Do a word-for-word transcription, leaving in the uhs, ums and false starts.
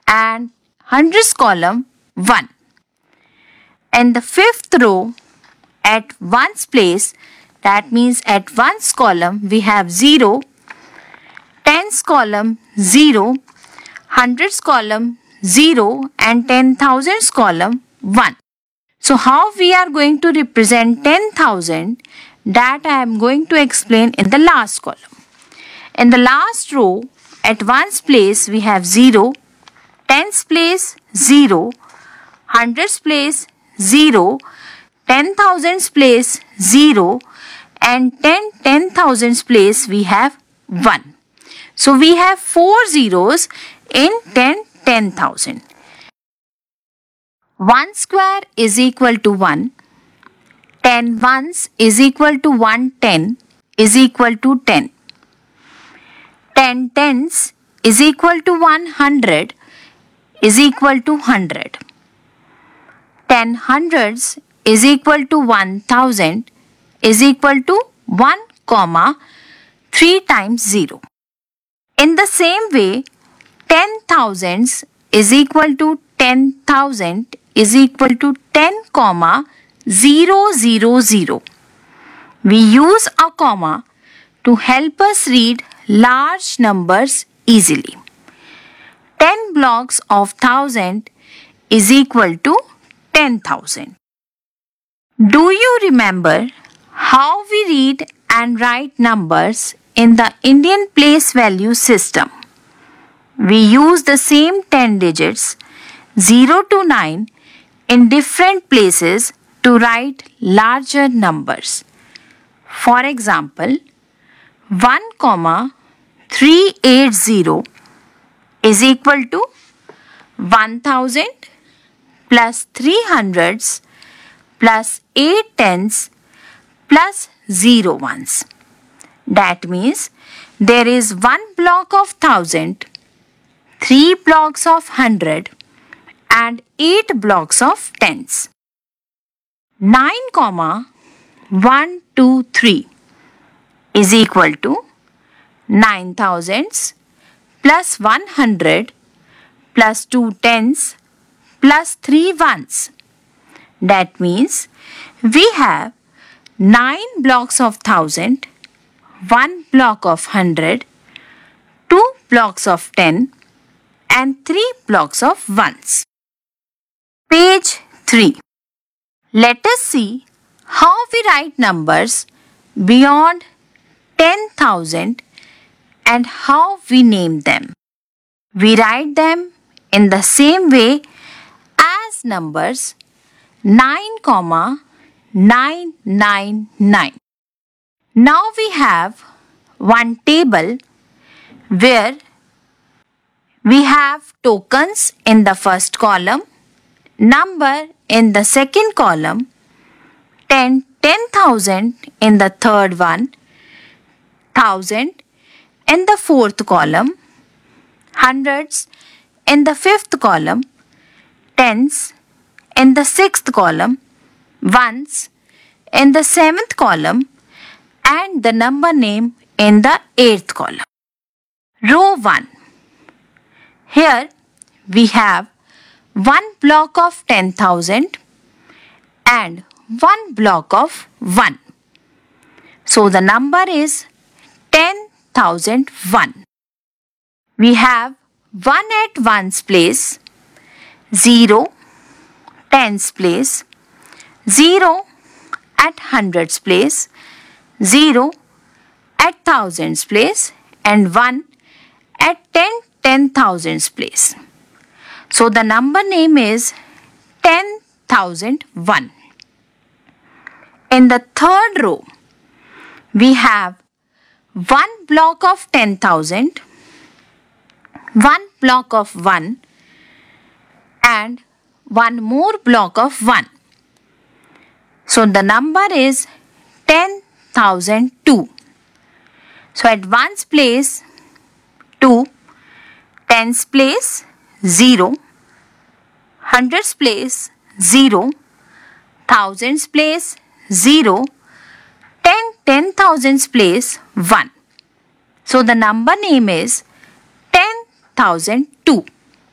and hundreds column one. In the fifth row at ones place, that means at ones column we have zero, tens column zero, hundreds column zero and ten thousands column one. So how we are going to represent ten thousand, that I am going to explain in the last column. In the last row at ones place we have zero, tens place zero, hundreds place zero, ten thousands place zero and ten ten thousands place we have one. So we have four zeros in ten ten thousand. one square is equal to one. ten ones is equal to one ten is equal to ten. ten tens is equal to one hundred is equal to one hundred. ten hundreds is equal to one thousand is equal to one comma three times zero. In the same way, ten thousands is equal to ten thousand is equal to ten comma zero zero zero. We use a comma to help us read large numbers easily. ten blocks of thousand is equal to ten thousand. Do you remember how we read and write numbers in the Indian place value system? We use the same ten digits zero to nine in different places to write larger numbers. For example, one comma three eight zero is equal to one thousand plus three hundreds plus eight tens plus zero ones. That means there is one block of thousand, three blocks of hundred and eight blocks of tens. nine comma one two three is equal to nine thousands plus one hundred plus two tens plus three ones. That means we have nine blocks of thousand, one block of hundred, two blocks of ten and three blocks of ones. Page three. Let us see how we write numbers beyond ten thousand and how we name them. We write them in the same way as numbers nine comma nine nine nine. Now we have one table where we have tokens in the first column, number in the second column, ten ten thousand in the third one, thousand in the fourth column, hundreds in the fifth column, tens in the sixth column, ones in the seventh column and the number name in the eighth column. Row one. Here we have one block of ten thousand and one block of one. So the number is ten thousand one. We have one at ones place, zero tens place, zero at hundreds place, zero at thousands place and one at ten ten thousands place. So the number name is ten thousand one. In the third row, we have one block of ten thousand, one block of one and one more block of one. So the number is ten thousand two. So at ones place two, tens place zero, hundreds place zero, thousands place zero, ten ten thousands place one. So the number name is ten thousand two.